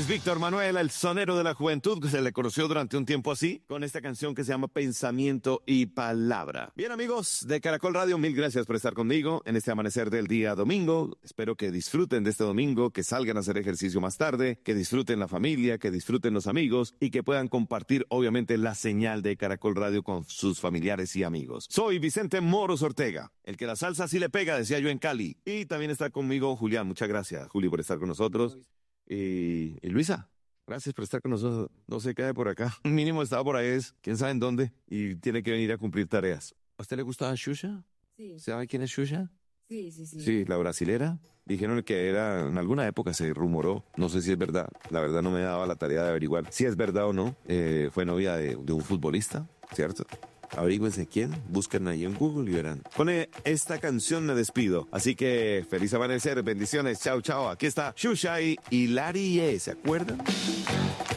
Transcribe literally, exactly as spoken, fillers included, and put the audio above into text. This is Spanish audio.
Víctor Manuel, el sonero de la juventud, que se le conoció durante un tiempo así, con esta canción que se llama Pensamiento y Palabra. Bien, amigos de Caracol Radio, mil gracias por estar conmigo en este amanecer del día domingo. Espero que disfruten de este domingo, que salgan a hacer ejercicio más tarde, que disfruten la familia, que disfruten los amigos y que puedan compartir, obviamente, la señal de Caracol Radio con sus familiares y amigos. Soy Vicente Moros Ortega, el que la salsa sí le pega, decía yo en Cali. Y también está conmigo Julián. Muchas gracias, Juli, por estar con nosotros. Y, y Luisa, gracias por estar con nosotros. No se cae por acá. Mínimo estaba por ahí, es quién sabe en dónde, y tiene que venir a cumplir tareas. ¿A usted le gusta Xuxa? Sí. ¿Sabe quién es Xuxa? Sí, sí, sí. Sí, la brasilera. Dijeron que era, en alguna época se rumoró, no sé si es verdad, la verdad no me daba la tarea de averiguar si es verdad o no. Eh, fue novia de, de un futbolista, ¿cierto? Averígüense quién, busquen ahí en Google y verán. Con esta canción me despido, así que feliz amanecer, bendiciones, chao, chao. Aquí está Xuxa y Hilarie, ¿se acuerdan?